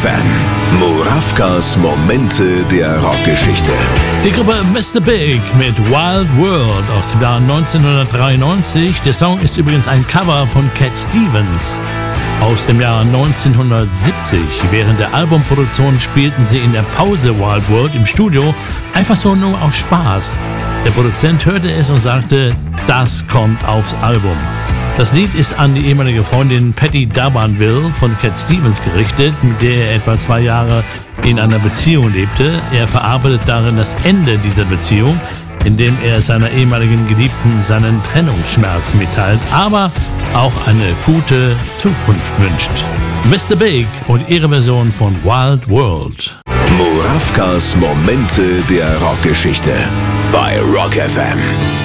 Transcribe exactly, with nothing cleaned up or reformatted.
F M. Murawkas Momente der Rockgeschichte. Die Gruppe Mister Big mit Wild World aus dem Jahr neunzehnhundertdreiundneunzig. Der Song ist übrigens ein Cover von Cat Stevens aus dem Jahr neunzehnhundertsiebzig. Während der Albumproduktion spielten sie in der Pause Wild World im Studio, einfach so nur aus Spaß. Der Produzent hörte es und sagte, das kommt aufs Album. Das Lied ist an die ehemalige Freundin Patty D'Urbanville von Cat Stevens gerichtet, mit der er etwa zwei Jahre in einer Beziehung lebte. Er verarbeitet darin das Ende dieser Beziehung, indem er seiner ehemaligen Geliebten seinen Trennungsschmerz mitteilt, aber auch eine gute Zukunft wünscht. Mister Big und ihre Version von Wild World. Murawkas Momente der Rockgeschichte bei Rock F M.